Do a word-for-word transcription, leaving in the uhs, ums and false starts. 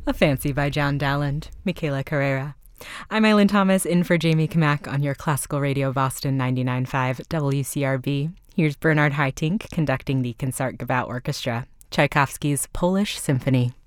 A Fancy by John Dowland, Michaela Carrera. I'm Eileen Thomas, in for Jamie Kamak on your Classical Radio Boston ninety-nine point five W C R B. Here's Bernard Haitink conducting the Concertgebouw Orchestra, Tchaikovsky's Polish Symphony.